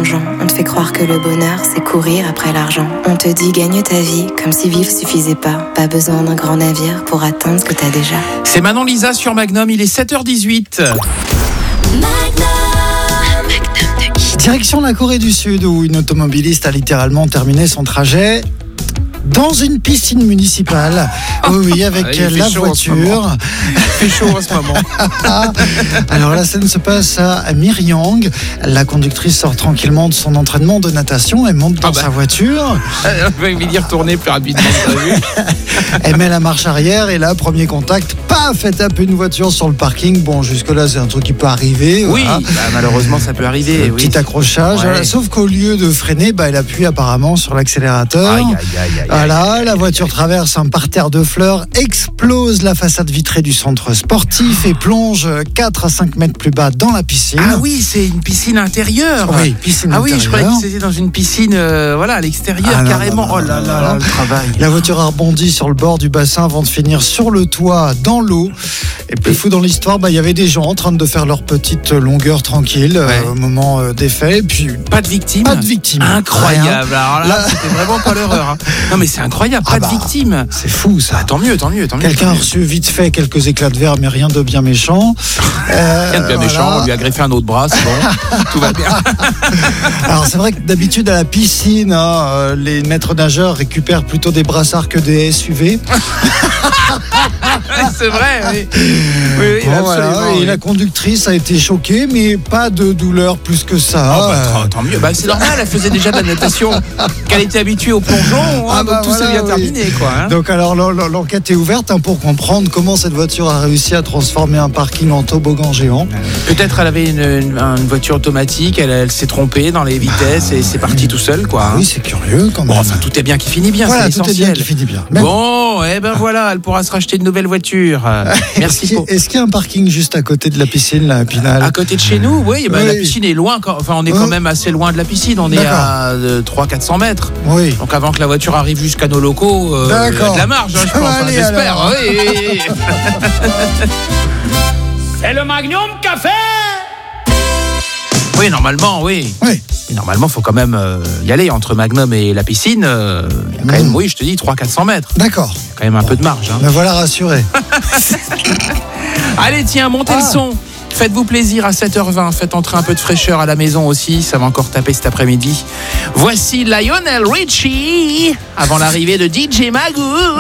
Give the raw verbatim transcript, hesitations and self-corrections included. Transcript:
plongeon. On te fait croire que le bonheur, c'est courir après l'argent. On te dit gagne ta vie, comme si vivre suffisait pas. Pas besoin d'un grand navire pour atteindre ce que t'as déjà. C'est Manon Lisa sur Magnum, il est sept heures dix-huit. Direction la Corée du Sud, où une automobiliste a littéralement terminé son trajet dans une piscine municipale. Oui, oui, avec ah, la voiture. Il fait chaud en ce moment. Alors la scène se passe à Miryang. La conductrice sort tranquillement de son entraînement de natation et monte dans ah bah. sa voiture. Elle va y retourner plus rapidement que prévu. Elle met la marche arrière et là, premier contact, paf, elle tape une voiture sur le parking. Bon, jusque-là, c'est un truc qui peut arriver. Oui, voilà. bah, malheureusement, ça peut arriver. Un oui. petit accrochage. Ouais. Voilà, sauf qu'au lieu de freiner, bah, elle appuie apparemment sur l'accélérateur. Aïe, aïe, aïe, aïe, voilà, aïe, la voiture aïe. traverse un parterre de fleurs, explose la façade vitrée du centre sportif et plonge quatre à cinq mètres plus bas dans la piscine. Ah oui, c'est une piscine intérieure. Oui, piscine ah intérieure. Ah oui, je croyais que c'était dans une piscine euh, voilà, à l'extérieur, ah, carrément. Non, non, non, oh là là, là, le travail. La voiture a rebondi sur le bord du bassin avant de finir sur le toit, dans l'eau. Et plus fou dans l'histoire, bah, y avait des gens en train de faire leur petite longueur tranquille ouais. euh, au moment euh, des faits. Et puis, pas de victimes. Pas de victimes. Incroyable. Alors là, là... c'était vraiment pas l'horreur. Hein. Non mais c'est incroyable, pas ah bah, de victimes. C'est fou ça. Ah, tant mieux, tant mieux, tant mieux. Quelqu'un a reçu vite fait quelques éclats de verre, mais rien de bien méchant. Euh, rien de bien voilà. méchant, on lui a greffé un autre bras, c'est bon, tout va bien. Alors c'est vrai que d'habitude à la piscine, hein, les maîtres nageurs récupèrent plutôt des brassards que des S U V. C'est vrai, oui. oui, oui bon, voilà. Et oui. la conductrice a été choquée, mais pas de douleur plus que ça. Oh, bah, tant mieux. Bah, c'est normal, elle faisait déjà de la natation, qu'elle était habituée au plongeon, hein, ah, bah, donc tout voilà, s'est bien oui. terminé. Quoi, hein. Donc alors l'enquête est ouverte hein, pour comprendre comment cette voiture a réussi à transformer un parking en toboggan géant. Peut-être elle avait une, une, une voiture automatique, elle, elle s'est trompée dans les vitesses bah, et c'est parti tout seul. Quoi, hein. Oui, c'est curieux quand même. Bon, enfin, tout est bien qui finit bien, voilà, c'est essentiel. Tout est bien qui finit bien. Même... Bon, et eh ben voilà, elle pourra se racheter une nouvelle voiture. Merci. Est-ce, pour... est-ce qu'il y a un parking juste à côté de la piscine, là, à Pinal ? À côté de chez nous, oui. Ben, oui. La piscine est loin. Enfin, on est quand même assez loin de la piscine. On D'accord. est à euh, trois cents à quatre cents mètres. Oui. Donc avant que la voiture arrive jusqu'à nos locaux, euh, il y a de la marge, hein, je pense. Aller, hein, j'espère. Oui. C'est le Magnum Café. Oui, normalement, oui. Oui. Et normalement, il faut quand même euh, y aller entre Magnum et la piscine. Euh, y a quand mmh. même, oui, je te dis, trois cents à quatre cents mètres. D'accord. Il y a quand même un bon. peu de marge. Hein. Me voilà rassuré. Allez, tiens, montez ah. le son. Faites-vous plaisir à sept heures vingt. Faites entrer un peu de fraîcheur à la maison aussi. Ça va encore taper cet après-midi. Voici Lionel Richie avant l'arrivée de D J Magoo.